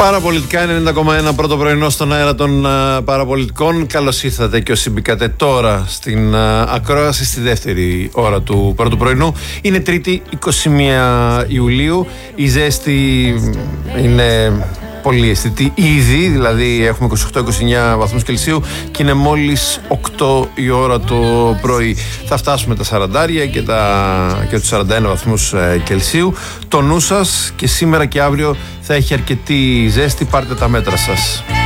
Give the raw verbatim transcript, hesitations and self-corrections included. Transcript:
Παραπολιτικά ενενήντα κόμμα ένα, πρώτο πρωινό στον αέρα των uh, παραπολιτικών. Καλώς ήρθατε και όσοι μπήκατε τώρα στην uh, ακρόαση στη δεύτερη ώρα του πρώτου πρωινού. Είναι Τρίτη είκοσι μία Ιουλίου. Η ζέστη είναι πολύ αισθητή ήδη, δηλαδή έχουμε είκοσι οκτώ είκοσι εννιά βαθμούς Κελσίου και είναι μόλις οκτώ η ώρα το πρωί. Θα φτάσουμε τα σαραντάρια και, τα, και τους σαράντα ένα βαθμούς Κελσίου. Το νου σας και σήμερα και αύριο θα έχει αρκετή ζέστη, πάρτε τα μέτρα σας.